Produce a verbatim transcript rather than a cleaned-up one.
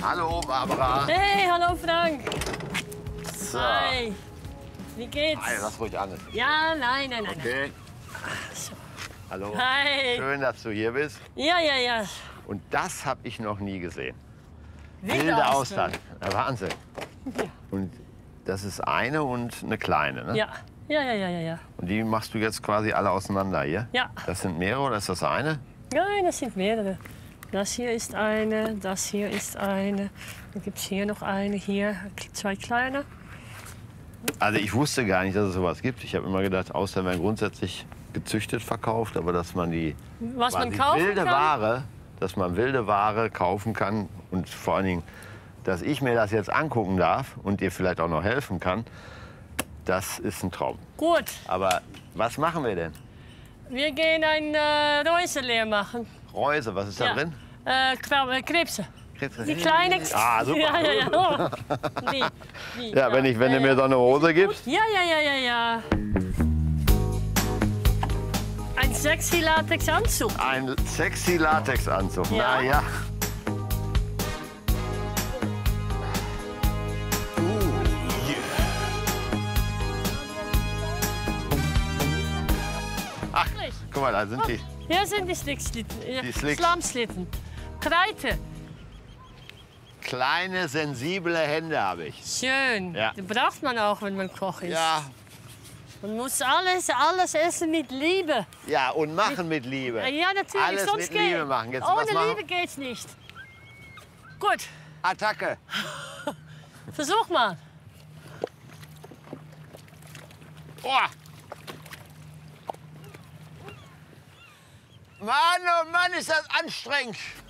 Hallo, Barbara. Hey, hallo Frank. So. Hi. Wie geht's? Hi, lass ruhig an. Ja, nein, nein, nein. Okay. So. Hallo. Hi. Schön, dass du hier bist. Ja, ja, ja. Und das habe ich noch nie gesehen. Wilde Wilde Austern. Austern. Ja, Wahnsinn. Ja. Und das ist eine und eine kleine, ne? Ja, ja, ja, ja, ja, ja. Und die machst du jetzt quasi alle auseinander hier? Ja. Das sind mehrere oder ist das eine? Nein, das sind mehrere. Das hier ist eine, das hier ist eine. Dann gibt es hier noch eine, hier zwei kleine. Also ich wusste gar nicht, dass es sowas gibt. Ich habe immer gedacht, Austern werden grundsätzlich gezüchtet verkauft, aber dass man die Was man quasi kaufen wilde kann. Ware, dass man wilde Ware kaufen kann und vor allen Dingen, dass ich mir das jetzt angucken darf und dir vielleicht auch noch helfen kann, das ist ein Traum. Gut, Aber was machen wir denn? wir gehen ein äh, Reuse leer machen. Reuse, was ist da Ja. drin? Äh, Krab- äh, Krebse. Krebse. Die kleine. Ah, super. Ja, ja, ja. Oh. Die, die, Ja, wenn, ich, wenn ja, du mir ja. so eine Hose gibst. Ja, ja, ja, ja, ja. Ein sexy Latexanzug. Ein sexy Latexanzug. Ja. Na ja. Ach, guck mal, da sind die. Hier sind die Slickslitten. äh, Die Slicks. Slamslitten. Kreite. Kleine, sensible Hände habe ich. Schön. Ja. Die braucht man auch, wenn man Koch ist. Ja, Man muss alles, alles essen mit Liebe. ja, und machen mit Liebe. Ja, natürlich. Alles sonst mit Liebe machen. Jetzt was Ohne machen? Liebe geht's nicht. Gut, Attacke. versuch mal. Oh. Mann, oh Mann, ist das anstrengend.